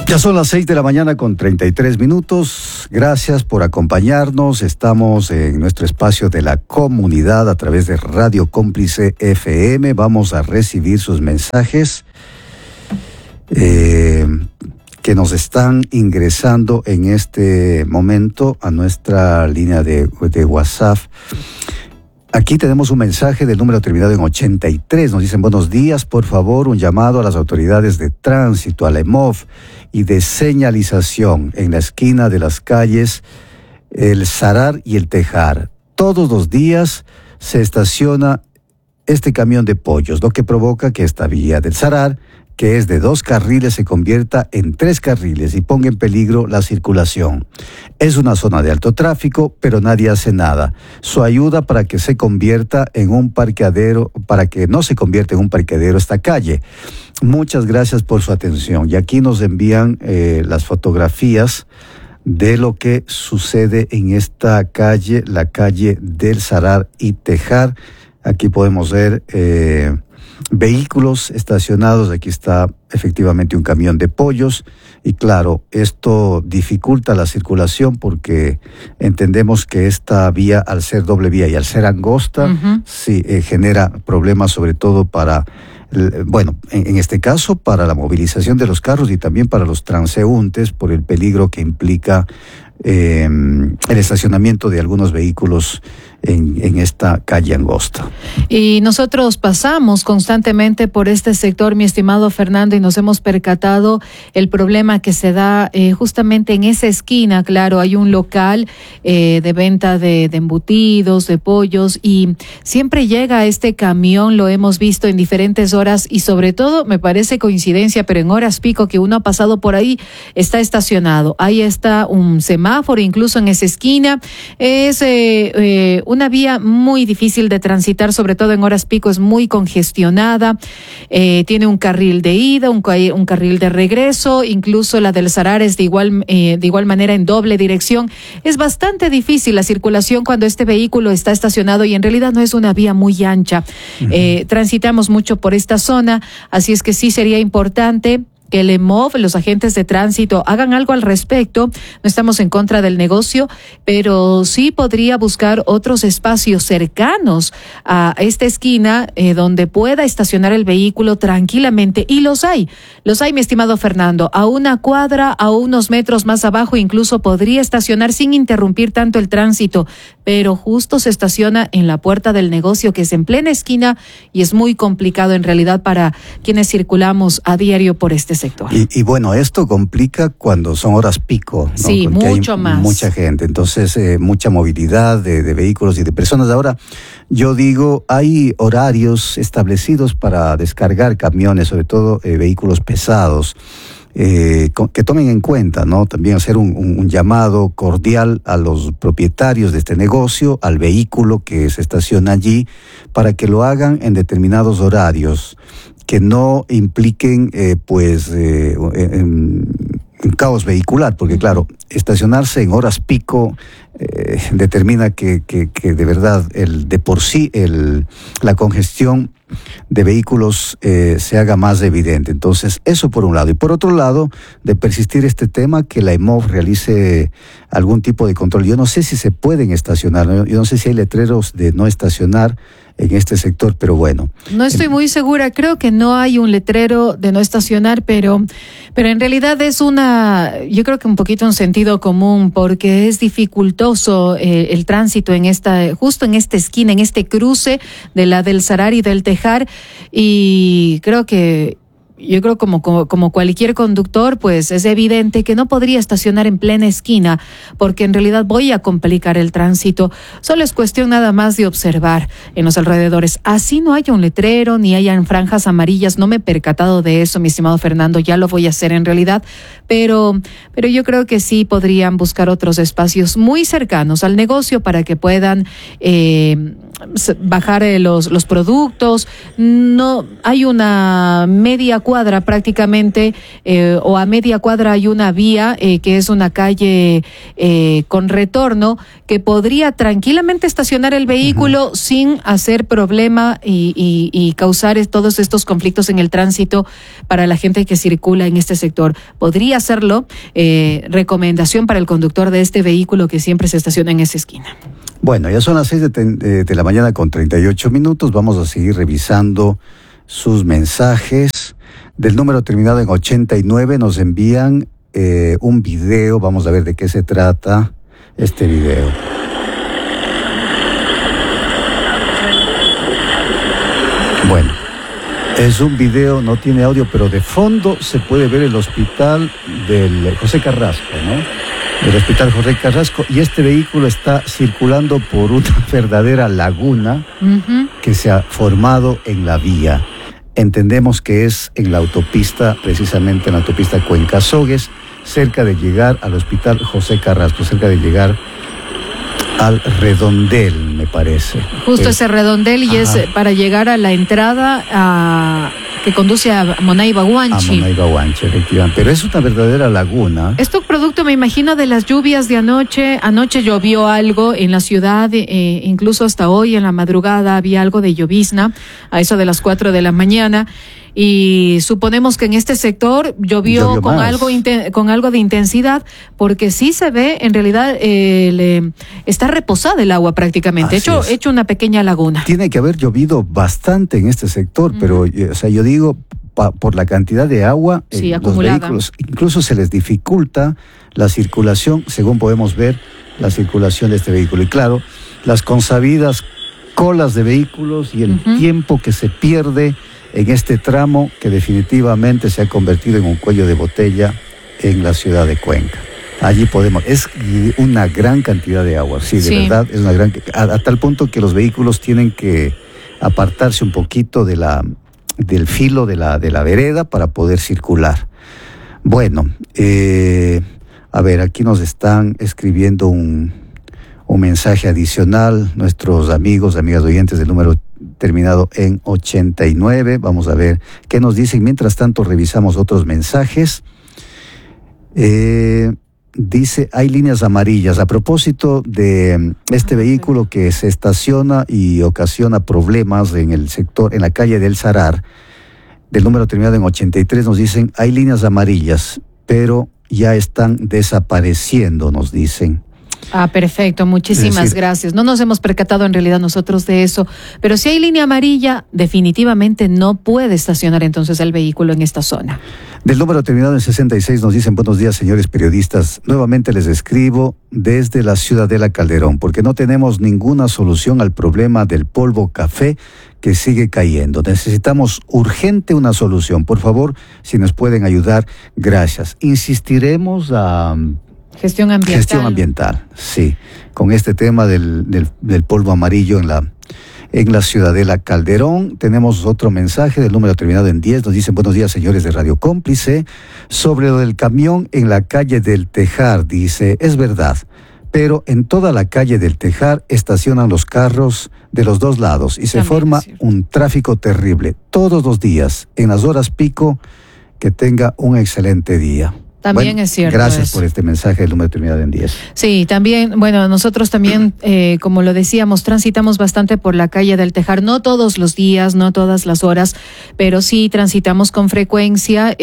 Ya son las 6 de la mañana con 33 minutos. Gracias por acompañarnos. Estamos en nuestro espacio de la comunidad a través de Radio Cómplice FM. Vamos a recibir sus mensajes que nos están ingresando en este momento a nuestra línea de WhatsApp. Aquí tenemos un mensaje del número terminado en 83. Nos dicen: buenos días, por favor, un llamado a las autoridades de tránsito, a la EMOV y de señalización en la esquina de las calles El Sarar y El Tejar. Todos los días se estaciona este camión de pollos, lo que provoca que esta vía del Sarar, que es de 2 carriles, se convierta en 3 carriles y ponga en peligro la circulación. Es una zona de alto tráfico, pero nadie hace nada. Su ayuda para que se convierta en un parqueadero, para que no se convierta en un parqueadero esta calle. Muchas gracias por su atención. Y aquí nos envían las fotografías de lo que sucede en esta calle, la calle del Sarar y Tejar. Aquí podemos ver vehículos estacionados. Aquí está efectivamente un camión de pollos y claro, esto dificulta la circulación porque entendemos que esta vía, al ser doble vía y al ser angosta, sí genera problemas, sobre todo para, bueno, en este caso para la movilización de los carros y también para los transeúntes, por el peligro que implica el estacionamiento de algunos vehículos en esta calle angosta. Y nosotros pasamos constantemente por este sector, mi estimado Fernando, y nos hemos percatado el problema que se da justamente en esa esquina. Claro, hay un local de venta de embutidos, de pollos, y siempre llega este camión, lo hemos visto en diferentes horas y sobre todo, me parece coincidencia, pero en horas pico que uno ha pasado por ahí, está estacionado. Ahí está un semáforo incluso en esa esquina. Es una vía muy difícil de transitar, sobre todo en horas pico, es muy congestionada. Tiene un carril de ida, un carril de regreso, incluso la del Sarar es de igual manera en doble dirección. Es bastante difícil la circulación cuando este vehículo está estacionado y en realidad no es una vía muy ancha. Transitamos mucho por esta zona, así es que sí sería importante que el EMOV, los agentes de tránsito, hagan algo al respecto. No estamos en contra del negocio, pero sí podría buscar otros espacios cercanos a esta esquina donde pueda estacionar el vehículo tranquilamente. Y los hay, mi estimado Fernando. A una cuadra, a unos metros más abajo, incluso podría estacionar sin interrumpir tanto el tránsito, pero justo se estaciona en la puerta del negocio, que es en plena esquina, y es muy complicado en realidad para quienes circulamos a diario por este sector. Y bueno, esto complica cuando son horas pico, ¿no? Sí, porque mucho hay más. Mucha gente, entonces mucha movilidad de vehículos y de personas. Ahora, yo digo, hay horarios establecidos para descargar camiones, sobre todo vehículos pesados, que tomen en cuenta, ¿no? También hacer un llamado cordial a los propietarios de este negocio, al vehículo que se estaciona allí, para que lo hagan en determinados horarios, que no impliquen un caos vehicular, porque claro, estacionarse en horas pico determina que de verdad de por sí la congestión de vehículos se haga más evidente. Entonces, eso por un lado. Y por otro lado, de persistir este tema, que la EMOV realice algún tipo de control. Yo no sé si se pueden estacionar, ¿no? Yo no sé si hay letreros de no estacionar en este sector, pero bueno. No estoy muy segura, creo que no hay un letrero de no estacionar, pero en realidad es yo creo que un poquito un sentido común, porque es dificultoso el tránsito justo en esta esquina, en este cruce de la del Sarar y del Tejar, y yo creo como cualquier conductor, pues es evidente que no podría estacionar en plena esquina, porque en realidad voy a complicar el tránsito. Solo es cuestión nada más de observar en los alrededores. Así no haya un letrero, ni hayan franjas amarillas. No me he percatado de eso, mi estimado Fernando, ya lo voy a hacer en realidad, pero yo creo que sí podrían buscar otros espacios muy cercanos al negocio para que puedan bajar los productos. No hay una media cuadra prácticamente, o a media cuadra hay una vía que es una calle con retorno, que podría tranquilamente estacionar el vehículo sin hacer problema y causar todos estos conflictos en el tránsito para la gente que circula en este sector. Podría hacerlo. Recomendación para el conductor de este vehículo que siempre se estaciona en esa esquina. Bueno, ya son las 6 de la mañana con 38 minutos. Vamos a seguir revisando sus mensajes. Del número terminado en 89 nos envían un video. Vamos a ver de qué se trata este video. Bueno, es un video, no tiene audio, pero de fondo se puede ver el hospital del José Carrasco, ¿no? El hospital José Carrasco, y este vehículo está circulando por una verdadera laguna que se ha formado en la vía. Entendemos que es en la autopista, precisamente en la autopista Cuenca-Sogues, cerca de llegar al hospital José Carrasco, cerca de llegar al redondel, me parece. Justo ese redondel, y es para llegar a la entrada que conduce a Monaiba-Huanchi. A Monaiba-Huanchi, efectivamente. Pero es una verdadera laguna. Esto producto, me imagino, de las lluvias de anoche. Anoche llovió algo en la ciudad, incluso hasta hoy en la madrugada había algo de llovizna, a eso de las 4 de la mañana. Y suponemos que en este sector llovió con algo de intensidad, porque sí se ve, en realidad, está reposada el agua prácticamente, hecho una pequeña laguna. Tiene que haber llovido bastante en este sector, pero o sea, yo digo, por la cantidad de agua, los vehículos, incluso se les dificulta la circulación, según podemos ver, la circulación de este vehículo. Y claro, las consabidas colas de vehículos y el tiempo que se pierde en este tramo que definitivamente se ha convertido en un cuello de botella en la ciudad de Cuenca. Allí es una gran cantidad de agua, sí, de verdad, es una gran, a tal punto que los vehículos tienen que apartarse un poquito del filo de la vereda para poder circular. Bueno, a ver, aquí nos están escribiendo un mensaje adicional, nuestros amigas oyentes del número terminado en 89. Vamos a ver qué nos dicen. Mientras tanto, revisamos otros mensajes. Dice, hay líneas amarillas. A propósito de este vehículo que se estaciona y ocasiona problemas en el sector, en la calle del Sarar, del número terminado en 83, nos dicen, hay líneas amarillas, pero ya están desapareciendo, nos dicen. Perfecto, muchísimas gracias. No nos hemos percatado en realidad nosotros de eso, pero si hay línea amarilla, definitivamente no puede estacionar entonces el vehículo en esta zona. Del número terminado en 66 nos dicen, buenos días señores periodistas, nuevamente les escribo desde la Ciudadela Calderón, porque no tenemos ninguna solución al problema del polvo café que sigue cayendo. Necesitamos urgente una solución. Por favor, si nos pueden ayudar, gracias. Insistiremos a... Gestión ambiental, sí, con este tema del polvo amarillo en la Ciudadela Calderón. Tenemos otro mensaje del número terminado en 10, nos dicen, buenos días señores de Radio Cómplice, sobre lo del camión en la calle del Tejar, dice, es verdad, pero en toda la calle del Tejar estacionan los carros de los dos lados y se forma un tráfico terrible todos los días, en las horas pico. Que tenga un excelente día. También es cierto. Gracias por este mensaje del número terminado en 10. Sí, también, bueno, nosotros también, como lo decíamos, transitamos bastante por la calle del Tejar, no todos los días, no todas las horas, pero sí transitamos con frecuencia.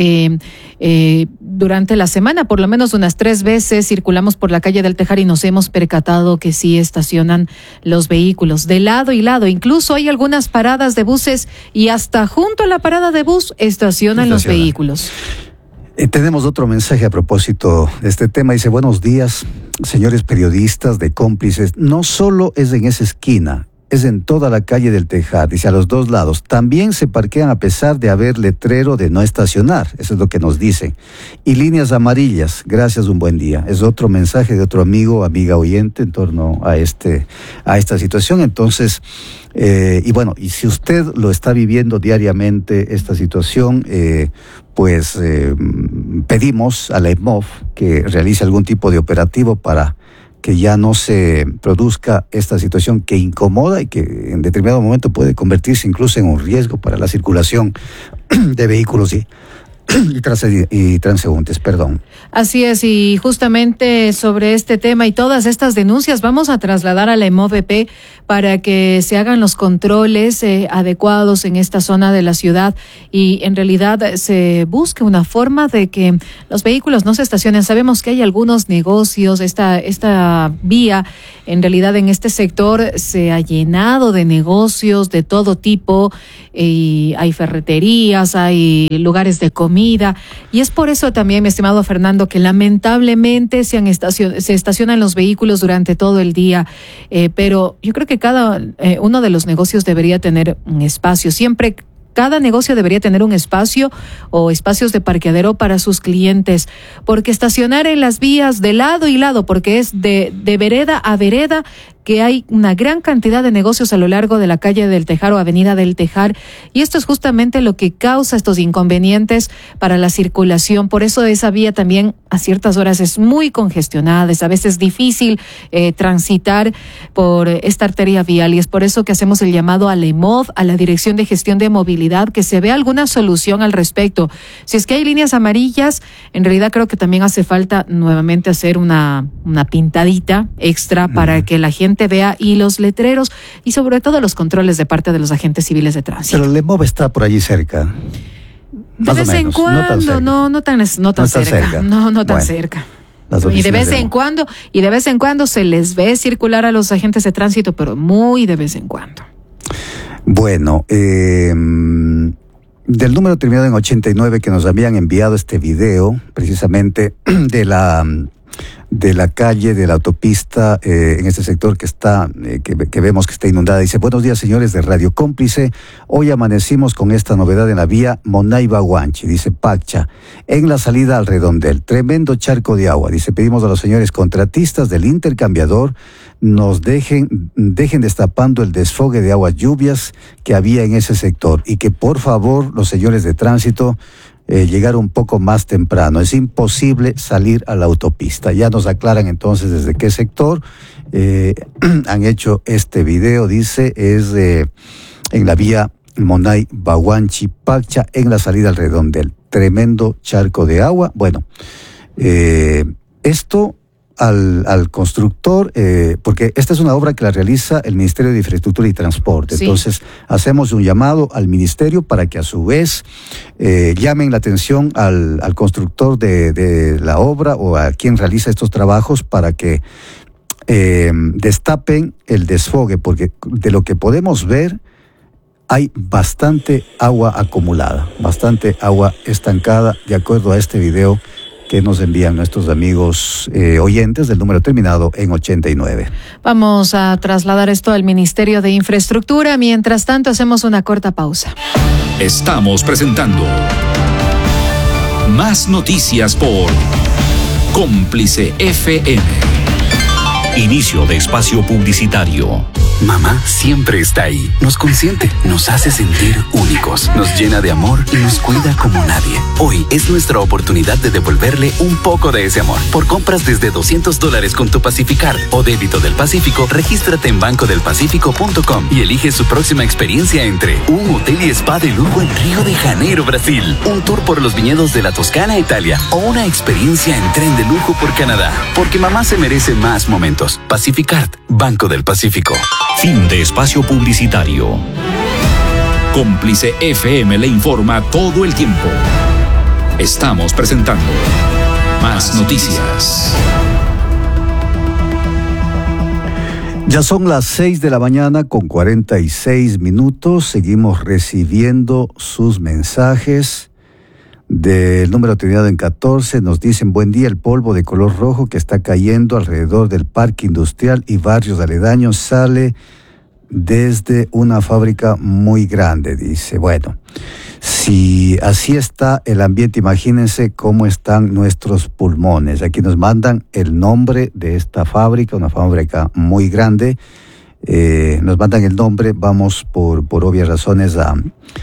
Durante la semana, por lo menos unas 3 veces, circulamos por la calle del Tejar y nos hemos percatado que sí estacionan los vehículos de lado y lado. Incluso hay algunas paradas de buses y hasta junto a la parada de bus estacionan los vehículos. Tenemos otro mensaje a propósito de este tema. Dice, buenos días, señores periodistas de Cómplices. No solo es en esa esquina, es en toda la calle del Tejar, dice, a los dos lados. También se parquean a pesar de haber letrero de no estacionar. Eso es lo que nos dicen. Y líneas amarillas. Gracias, un buen día. Es otro mensaje de otro amiga oyente en torno a esta situación. Entonces, y bueno, y si usted lo está viviendo diariamente, esta situación, pedimos a la EMOF que realice algún tipo de operativo para que ya no se produzca esta situación que incomoda y que en determinado momento puede convertirse incluso en un riesgo para la circulación de vehículos y transeúntes, perdón. Así es, y justamente sobre este tema y todas estas denuncias vamos a trasladar a la EMOVP para que se hagan los controles adecuados en esta zona de la ciudad y en realidad se busque una forma de que los vehículos no se estacionen. Sabemos que hay algunos negocios, esta vía en realidad en este sector se ha llenado de negocios de todo tipo, y hay ferreterías, hay lugares de comida, y es por eso también, mi estimado Fernando, que lamentablemente se estacionan los vehículos durante todo el día, pero yo creo que cada uno de los negocios debería tener un espacio. Siempre cada negocio debería tener un espacio o espacios de parqueadero para sus clientes, porque estacionar en las vías de lado y lado, porque es de vereda a vereda, que hay una gran cantidad de negocios a lo largo de la calle del Tejar o avenida del Tejar, y esto es justamente lo que causa estos inconvenientes para la circulación. Por eso esa vía también a ciertas horas es muy congestionada, es a veces difícil transitar por esta arteria vial, y es por eso que hacemos el llamado a la EMOV, a la Dirección de Gestión de Movilidad, que se vea alguna solución al respecto. Si es que hay líneas amarillas, en realidad creo que también hace falta nuevamente hacer una pintadita extra para que la gente vea, y los letreros y sobre todo los controles de parte de los agentes civiles de tránsito. Pero el EMOV está por allí cerca. De vez en cuando, no tan cerca. No tan cerca. Y de vez en cuando se les ve circular a los agentes de tránsito, pero muy de vez en cuando. Bueno, del número terminado en 89 que nos habían enviado este video, precisamente de la calle, de la autopista, en este sector que está, que vemos que está inundada. Dice: buenos días, señores de Radio Cómplice. Hoy amanecimos con esta novedad en la vía Monay-Baguanchi, dice Pacha, en la salida al redondel. Tremendo charco de agua. Dice: pedimos a los señores contratistas del intercambiador nos dejen destapando el desfogue de aguas lluvias que había en ese sector, y que por favor los señores de tránsito llegar un poco más temprano. Es imposible salir a la autopista. Ya nos aclaran entonces desde qué sector han hecho este video. Dice, es en la vía Monay-Baguanchi-Pacha, en la salida al redondel. Tremendo charco de agua. Bueno, esto al constructor, porque esta es una obra que la realiza el Ministerio de Infraestructura y Transporte. Sí. Entonces, hacemos un llamado al Ministerio para que a su vez llamen la atención al constructor de la obra o a quien realiza estos trabajos para que destapen el desfogue, porque de lo que podemos ver hay bastante agua acumulada, bastante agua estancada, de acuerdo a este video que nos envían nuestros amigos oyentes del número terminado en 89. Vamos a trasladar esto al Ministerio de Infraestructura. Mientras tanto, hacemos una corta pausa. Estamos presentando más noticias por Cómplice FM. Inicio de espacio publicitario. Mamá siempre está ahí, nos consiente, nos hace sentir únicos, nos llena de amor y nos cuida como nadie. Hoy es nuestra oportunidad de devolverle un poco de ese amor. Por compras desde $200 con tu Pacificard o débito del Pacífico, regístrate en bancodelpacifico.com y elige su próxima experiencia entre un hotel y spa de lujo en Río de Janeiro, Brasil, un tour por los viñedos de la Toscana, Italia, o una experiencia en tren de lujo por Canadá. Porque mamá se merece más momentos. Pacificard, Banco del Pacífico. Fin de espacio publicitario. Cómplice FM le informa todo el tiempo. Estamos presentando más noticias. Ya son las 6 de la mañana con 46 minutos. Seguimos recibiendo sus mensajes. Del número terminado en 14 nos dicen: buen día, el polvo de color rojo que está cayendo alrededor del parque industrial y barrios aledaños sale desde una fábrica muy grande, dice. Bueno, si así está el ambiente, imagínense cómo están nuestros pulmones. Aquí nos mandan el nombre de esta fábrica, una fábrica muy grande. Nos mandan el nombre, vamos por obvias razones a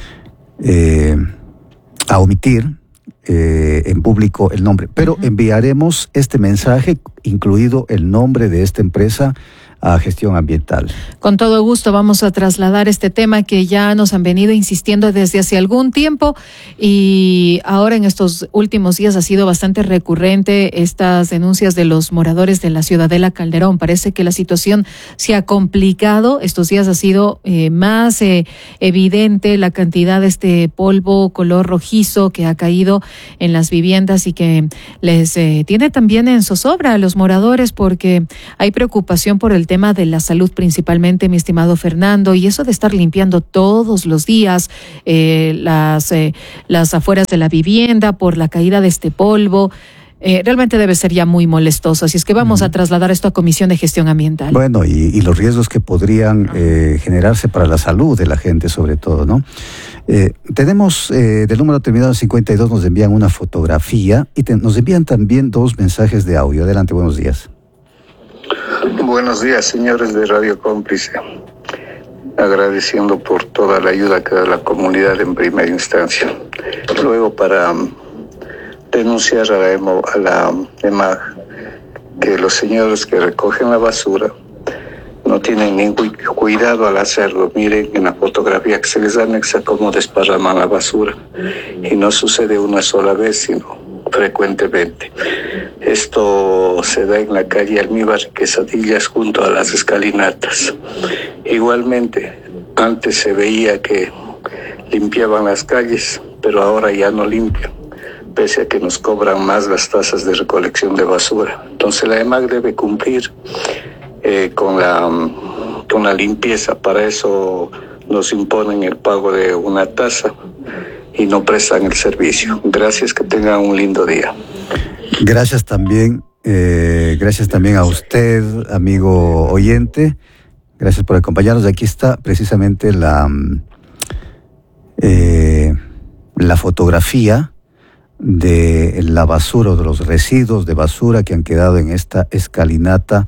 omitir en público el nombre, pero enviaremos este mensaje, incluido el nombre de esta empresa, a gestión ambiental. Con todo gusto vamos a trasladar este tema que ya nos han venido insistiendo desde hace algún tiempo y ahora en estos últimos días ha sido bastante recurrente estas denuncias de los moradores de la Ciudadela Calderón. Parece que la situación se ha complicado. Estos días ha sido más evidente la cantidad de este polvo color rojizo que ha caído en las viviendas y que les tiene también en zozobra a los moradores porque hay preocupación por el tema de la salud principalmente, mi estimado Fernando, y eso de estar limpiando todos los días las afueras de la vivienda por la caída de este polvo. Realmente debe ser ya muy molestoso, así es que vamos a trasladar esto a Comisión de Gestión Ambiental. Bueno, y los riesgos que podrían generarse para la salud de la gente sobre todo, ¿no? Tenemos del número terminado en 52, nos envían una fotografía y nos envían también 2 mensajes de audio. Adelante, buenos días. Buenos días, señores de Radio Cómplice. Agradeciendo por toda la ayuda que da la comunidad en primera instancia. Luego para denunciar a la EMAG que los señores que recogen la basura no tienen ningún cuidado al hacerlo. Miren en la fotografía que se les anexa cómo desparraman la basura. Y no sucede una sola vez, sino frecuentemente. Esto se da en la calle Almíbar y Quesadillas junto a las escalinatas. Igualmente, antes se veía que limpiaban las calles, pero ahora ya no limpian, pese a que nos cobran más las tasas de recolección de basura. Entonces la EMAG debe cumplir con la limpieza. Para eso nos imponen el pago de una tasa y no prestan el servicio. Gracias, que tengan un lindo día. Gracias también a usted, amigo oyente. Gracias por acompañarnos. Aquí está precisamente la fotografía de la basura o de los residuos de basura que han quedado en esta escalinata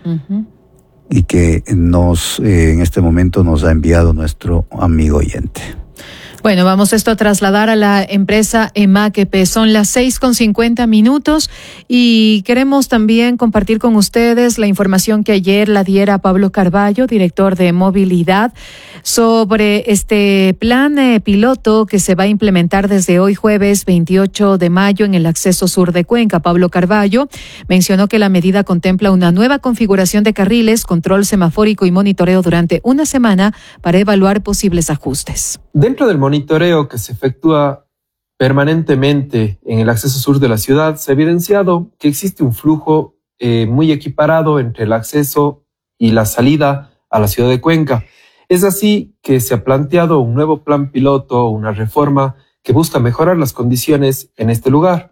y que en este momento nos ha enviado nuestro amigo oyente. Bueno, vamos esto a trasladar a la empresa EMAG. Son las 6:50 y queremos también compartir con ustedes la información que ayer la diera Pablo Carballo, director de movilidad, sobre este plan piloto que se va a implementar desde hoy jueves 28 de mayo en el acceso sur de Cuenca. Pablo Carballo mencionó que la medida contempla una nueva configuración de carriles, control semafórico y monitoreo durante una semana para evaluar posibles ajustes. Dentro del monitoreo que se efectúa permanentemente en el acceso sur de la ciudad, se ha evidenciado que existe un flujo muy equiparado entre el acceso y la salida a la ciudad de Cuenca. Es así que se ha planteado un nuevo plan piloto, una reforma que busca mejorar las condiciones en este lugar.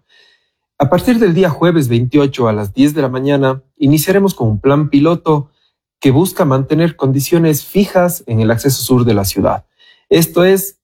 A partir del día jueves 28 a las 10 de la mañana, iniciaremos con un plan piloto que busca mantener condiciones fijas en el acceso sur de la ciudad. Esto es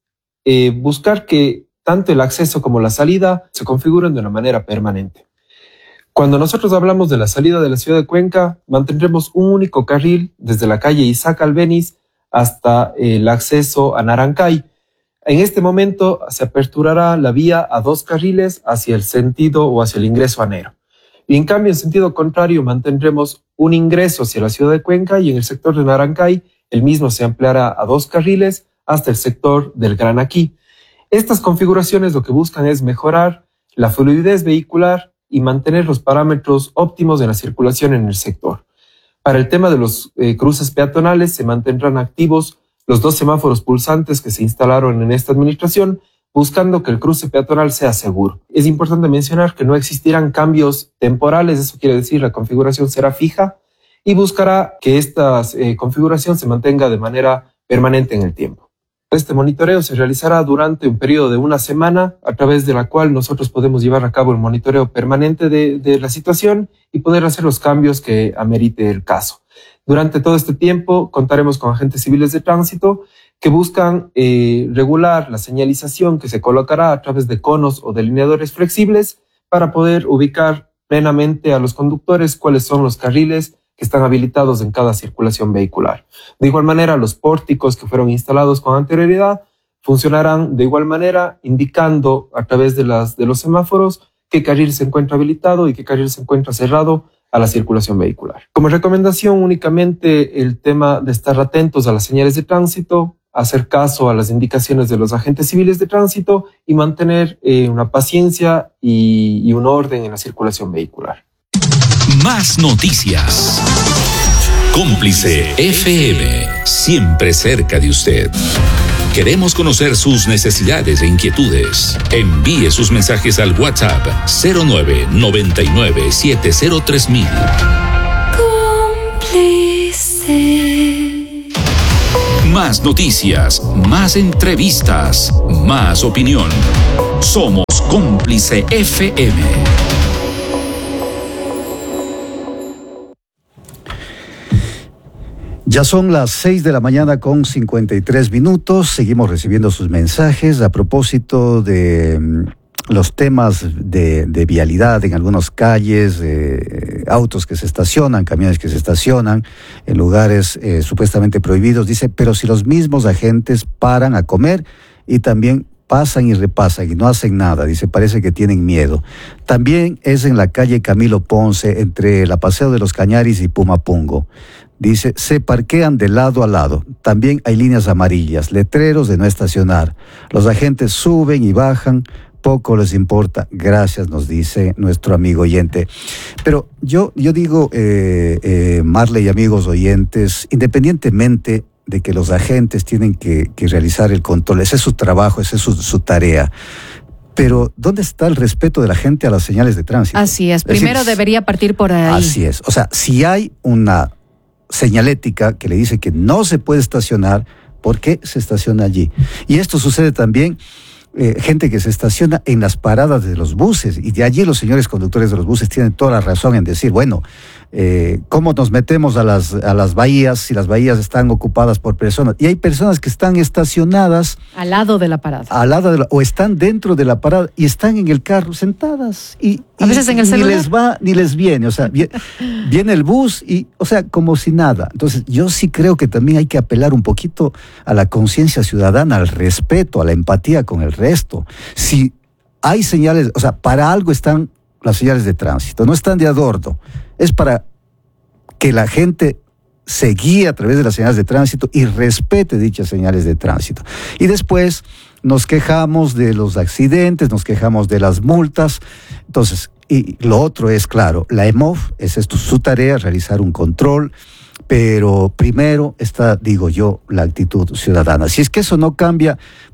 buscar que tanto el acceso como la salida se configuren de una manera permanente. Cuando nosotros hablamos de la salida de la ciudad de Cuenca, mantendremos un único carril desde la calle Isaac Albéniz hasta el acceso a Narancay. En este momento se aperturará la vía a 2 carriles hacia el sentido o hacia el ingreso a Nero. Y en cambio, en sentido contrario, mantendremos un ingreso hacia la ciudad de Cuenca y en el sector de Narancay el mismo se ampliará a 2 carriles hasta el sector del Gran Aquí. Estas configuraciones lo que buscan es mejorar la fluidez vehicular y mantener los parámetros óptimos de la circulación en el sector. Para el tema de los cruces peatonales se mantendrán activos los 2 semáforos pulsantes que se instalaron en esta administración, buscando que el cruce peatonal sea seguro. Es importante mencionar que no existirán cambios temporales, eso quiere decir la configuración será fija y buscará que esta configuración se mantenga de manera permanente en el tiempo. Este monitoreo se realizará durante un periodo de una semana, a través de la cual nosotros podemos llevar a cabo el monitoreo permanente de la situación y poder hacer los cambios que amerite el caso. Durante todo este tiempo contaremos con agentes civiles de tránsito que buscan regular la señalización que se colocará a través de conos o delineadores flexibles para poder ubicar plenamente a los conductores cuáles son los carriles que están habilitados en cada circulación vehicular. De igual manera, los pórticos que fueron instalados con anterioridad funcionarán de igual manera, indicando a través de los semáforos qué carril se encuentra habilitado y qué carril se encuentra cerrado a la circulación vehicular. Como recomendación, únicamente el tema de estar atentos a las señales de tránsito, hacer caso a las indicaciones de los agentes civiles de tránsito y mantener una paciencia y un orden en la circulación vehicular. Más noticias. Cómplice FM, siempre cerca de usted. Queremos conocer sus necesidades e inquietudes. Envíe sus mensajes al WhatsApp 0999703000. Cómplice. Más noticias, más entrevistas, más opinión. Somos Cómplice FM. Ya son las 6 de la mañana con 53 minutos. Seguimos recibiendo sus mensajes a propósito de los temas de vialidad en algunas calles, autos que se estacionan, camiones que se estacionan en lugares supuestamente prohibidos. Dice, pero si los mismos agentes paran a comer y también pasan y repasan y no hacen nada, dice, parece que tienen miedo. También es en la calle Camilo Ponce, entre la Paseo de los Cañaris y Pumapungo. Dice, se parquean de lado a lado. También hay líneas amarillas, letreros de no estacionar. Los agentes suben y bajan, poco les importa. Gracias, nos dice nuestro amigo oyente. Pero yo digo, Marley y amigos oyentes, independientemente de que los agentes tienen que realizar el control, ese es su trabajo, esa es su tarea. Pero, ¿dónde está el respeto de la gente a las señales de tránsito? Así es, primero debería partir por ahí. Así es, o sea, si hay una señalética que le dice que no se puede estacionar, ¿por qué se estaciona allí? Y esto sucede también, gente que se estaciona en las paradas de los buses, y de allí los señores conductores de los buses tienen toda la razón en decir, bueno, ¿cómo nos metemos a las bahías si las bahías están ocupadas por personas? Y hay personas que están estacionadas al lado de la parada. O están dentro de la parada y están en el carro sentadas. Y a veces en el celular. Ni les va ni les viene. O sea, viene el bus y, o sea, como si nada. Entonces, yo sí creo que también hay que apelar un poquito a la conciencia ciudadana, al respeto, a la empatía con el resto. Si hay señales, o sea, para algo están las señales de tránsito, no están de adorno. Es para que la gente se guíe a través de las señales de tránsito y respete dichas señales de tránsito. Y después nos quejamos de los accidentes, nos quejamos de las multas. Entonces, y lo otro es, claro, la EMOV, es esto su tarea, realizar un control, pero primero está, digo yo, la actitud ciudadana. Si es que eso no cambia,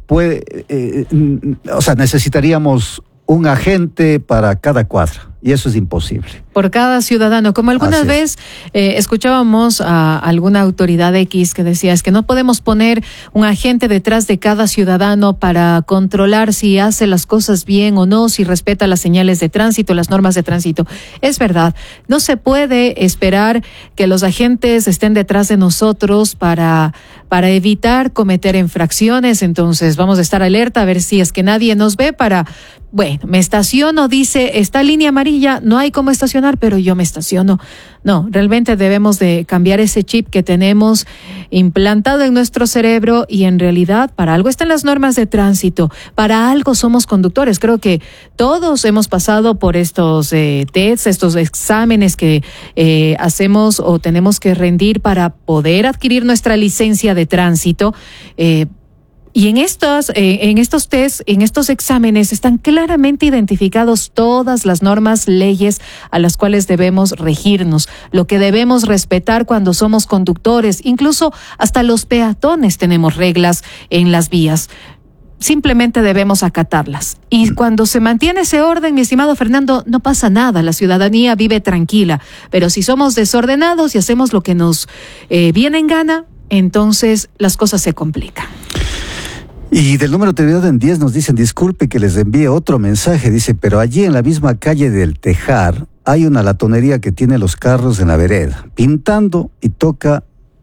necesitaríamos un agente para cada cuadra, y eso es imposible. Por cada ciudadano, como alguna vez escuchábamos a alguna autoridad X que decía, es que no podemos poner un agente detrás de cada ciudadano para controlar si hace las cosas bien o no, si respeta las señales de tránsito, las normas de tránsito. Es verdad, no se puede esperar que los agentes estén detrás de nosotros para evitar cometer infracciones. Entonces vamos a estar alerta a ver si es que nadie nos ve me estaciono, dice, está línea amarilla, no hay cómo estacionar, pero yo me estaciono. No, realmente debemos de cambiar ese chip que tenemos implantado en nuestro cerebro, y en realidad para algo están las normas de tránsito, para algo somos conductores. Creo que todos hemos pasado por estos tests, estos exámenes que hacemos o tenemos que rendir para poder adquirir nuestra licencia de tránsito. Y en estos tests, en estos exámenes, están claramente identificados todas las normas, leyes a las cuales debemos regirnos, lo que debemos respetar cuando somos conductores. Incluso hasta los peatones tenemos reglas en las vías. Simplemente debemos acatarlas. Y cuando se mantiene ese orden, mi estimado Fernando, no pasa nada, la ciudadanía vive tranquila. Pero si somos desordenados y hacemos lo que nos viene en gana, entonces las cosas se complican. Y del número terminado en 10 nos dicen, disculpe que les envíe otro mensaje, dice, pero allí en la misma calle del Tejar hay una latonería que tiene los carros en la vereda, pintando, y toca,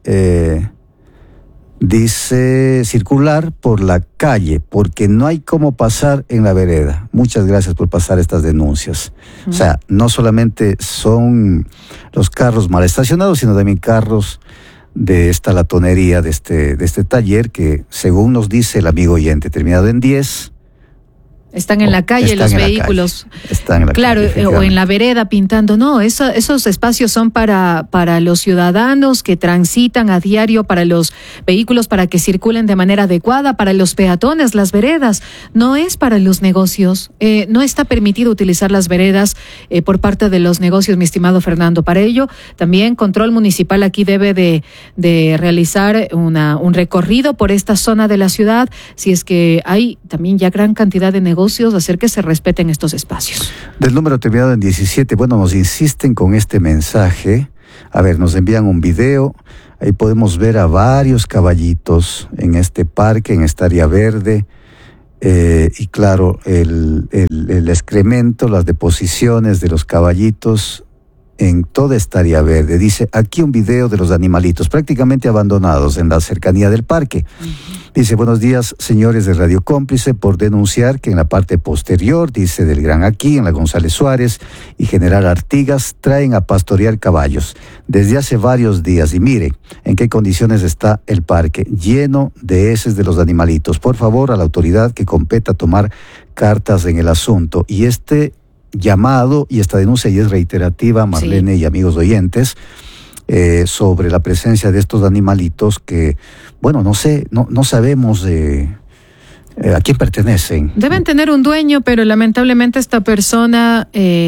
dice, circular por la calle, porque no hay cómo pasar en la vereda. Muchas gracias por pasar estas denuncias. O sea, no solamente son los carros mal estacionados, sino también carros de esta latonería, de este taller, que según nos dice el amigo oyente, terminado en 10, están en la calle los vehículos. están en la claro, calle, o en la vereda pintando. No, esos espacios son para los ciudadanos que transitan a diario, para los vehículos, para que circulen de manera adecuada, para los peatones, las veredas. No es para los negocios. No está permitido utilizar las veredas por parte de los negocios, mi estimado Fernando. Para ello, también Control Municipal aquí debe de realizar un recorrido por esta zona de la ciudad, si es que hay también ya gran cantidad de negocios, hacer que se respeten estos espacios. Del número terminado en 17, bueno, nos insisten con este mensaje. A ver, nos envían un video, ahí podemos ver a varios caballitos en este parque, en esta área verde, y claro, el excremento, las deposiciones de los caballitos en toda esta área verde. Dice, aquí un video de los animalitos prácticamente abandonados en la cercanía del parque. Dice, buenos días, señores de Radio Cómplice, por denunciar que en la parte posterior, dice, del Gran Aquí, en la González Suárez y General Artigas, traen a pastorear caballos desde hace varios días. Y mire en qué condiciones está el parque, lleno de heces de los animalitos. Por favor, a la autoridad que competa tomar cartas en el asunto. Y este llamado y esta denuncia y es reiterativa, Marlene, sí, y amigos oyentes, sobre la presencia de estos animalitos que, bueno, no sé, no sabemos a quién pertenecen. Deben tener un dueño, pero lamentablemente esta persona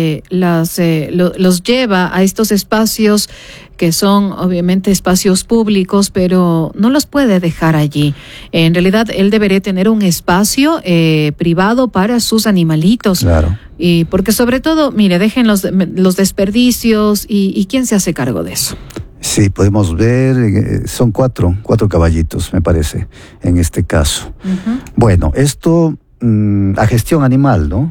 los lleva a estos espacios que son obviamente espacios públicos, pero no los puede dejar allí. En realidad, él debería tener un espacio privado para sus animalitos. Claro. Y porque sobre todo, mire, dejen los desperdicios y ¿quién se hace cargo de eso? Sí, podemos ver, son cuatro caballitos, me parece, en este caso. Uh-huh. Bueno, esto a gestión animal, ¿no?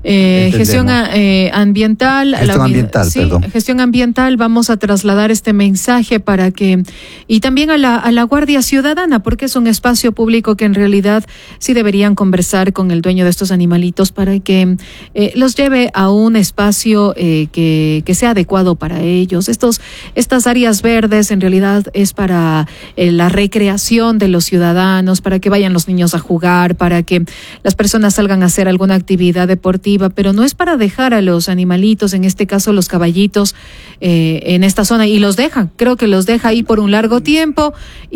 Gestión ambiental. Sí, perdón. Gestión ambiental, vamos a trasladar este mensaje para que, y también a la Guardia Ciudadana, porque es un espacio público que en realidad sí deberían conversar con el dueño de estos animalitos para que los lleve a un espacio que sea adecuado para ellos. Estas áreas verdes en realidad es para la recreación de los ciudadanos, para que vayan los niños a jugar, para que las personas salgan a hacer alguna actividad deportiva, pero no es para dejar a los animalitos, en este caso los caballitos, en esta zona, y creo que los deja ahí por un largo tiempo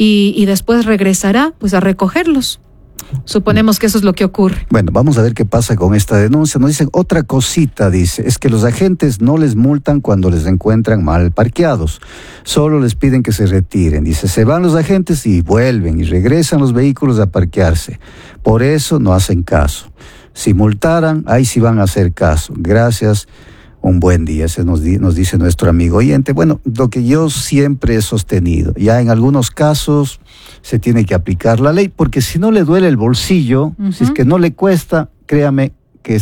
y después regresará pues a recogerlos. Suponemos que eso es lo que ocurre. Bueno, vamos a ver qué pasa con esta denuncia. Nos dicen otra cosita, dice, es que los agentes no les multan cuando les encuentran mal parqueados, solo les piden que se retiren. Dice, se van los agentes y vuelven y regresan los vehículos a parquearse. Por eso no hacen caso. Si multaran, ahí sí van a hacer caso. Gracias, un buen día. Ese nos dice nuestro amigo oyente. Bueno, lo que yo siempre he sostenido, ya en algunos casos se tiene que aplicar la ley, porque si no le duele el bolsillo, uh-huh, si es que no le cuesta, créame que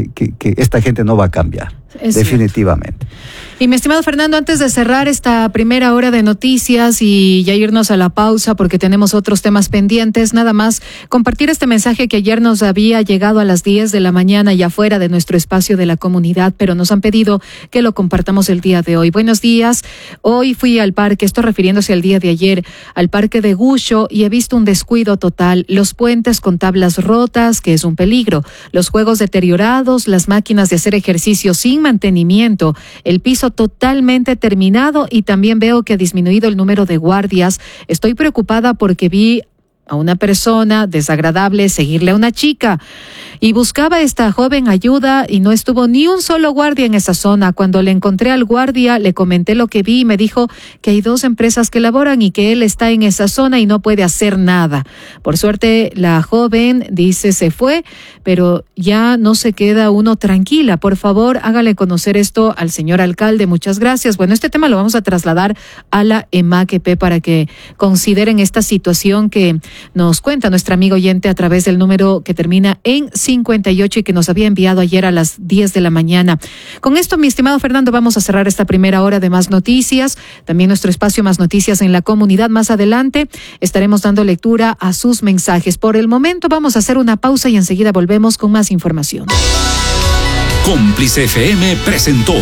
esta gente no va a cambiar. Es definitivamente. Cierto. Y mi estimado Fernando, antes de cerrar esta primera hora de noticias y ya irnos a la pausa porque tenemos otros temas pendientes, nada más compartir este mensaje que ayer nos había llegado a las 10 de la mañana y afuera de nuestro espacio de la comunidad, pero nos han pedido que lo compartamos el día de hoy. Buenos días, hoy fui al parque, estoy refiriéndose al día de ayer, al parque de Gusho, y he visto un descuido total, los puentes con tablas rotas, que es un peligro, los juegos deteriorados, las máquinas de hacer ejercicio sin mantenimiento, el piso totalmente terminado, y también veo que ha disminuido el número de guardias. Estoy preocupada porque vi a una persona desagradable seguirle a una chica y buscaba a esta joven ayuda y no estuvo ni un solo guardia en esa zona. Cuando le encontré al guardia, le comenté lo que vi y me dijo que hay 2 empresas que laboran y que él está en esa zona y no puede hacer nada. Por suerte, la joven, dice, se fue, pero ya no se queda uno tranquila. Por favor, hágale conocer esto al señor alcalde. Muchas gracias. Bueno, este tema lo vamos a trasladar a la EMAQP para que consideren esta situación que nos cuenta nuestra amiga oyente a través del número que termina en 58 y que nos había enviado ayer a las 10 de la mañana. Con esto, mi estimado Fernando, vamos a cerrar esta primera hora de Más Noticias, también nuestro espacio Más Noticias en la comunidad. Más adelante estaremos dando lectura a sus mensajes. Por el momento vamos a hacer una pausa y enseguida volvemos con más información. Cómplice FM presentó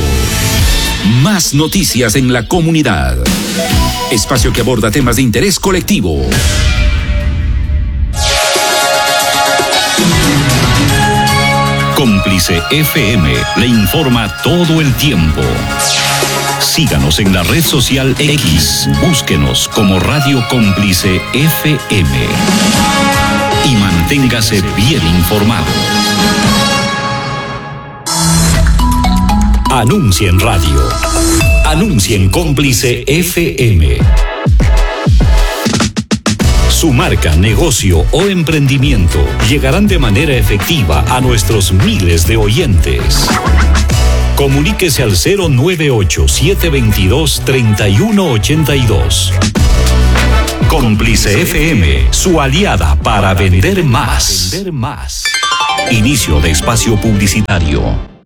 Más Noticias en la comunidad. Espacio que aborda temas de interés colectivo. Cómplice Cómplice FM le informa todo el tiempo. Síganos en la red social X. Búsquenos como Radio Cómplice FM. Y manténgase bien informado. Anuncia en radio. Anuncia en Cómplice FM. Su marca, negocio o emprendimiento llegarán de manera efectiva a nuestros miles de oyentes. Comuníquese al 098-722-3182. Cómplice FM, su aliada para vender más. Inicio de espacio publicitario.